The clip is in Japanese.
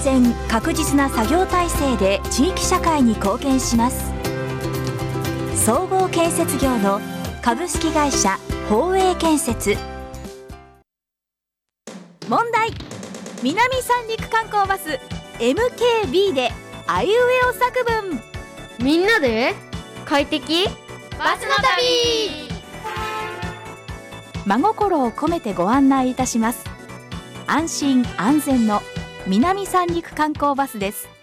全確実な作業体制で地域社会に貢献します。総合建設業の株式会社宝永建設。問題。南三陸観光バス MKB であいうえお作文。 みんなで快適バスの旅。 真心を込めてご案内いたします。安心安全の南三陸観光バスです。